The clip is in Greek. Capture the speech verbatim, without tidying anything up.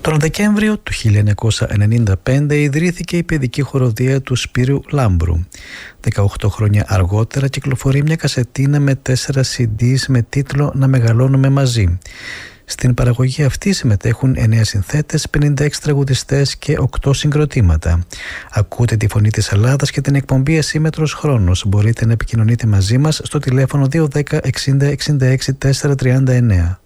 Τον Δεκέμβριο του χίλια εννιακόσια ενενήντα πέντε ιδρύθηκε η παιδική χοροδία του Σπύρου Λάμπρου. δεκαοκτώ χρόνια αργότερα κυκλοφορεί μια κασετίνα με τέσσερα σι ντι με τίτλο «Να μεγαλώνουμε μαζί». Στην παραγωγή αυτή συμμετέχουν εννέα συνθέτες, πενήντα έξι τραγουδιστές και οκτώ συγκροτήματα. Ακούτε τη φωνή της Ελλάδας και την εκπομπή Ασύμετρος Χρόνος. Μπορείτε να επικοινωνείτε μαζί μας στο τηλέφωνο δύο ένα μηδέν εξήντα εξήντα έξι τετρακόσια τριάντα εννέα.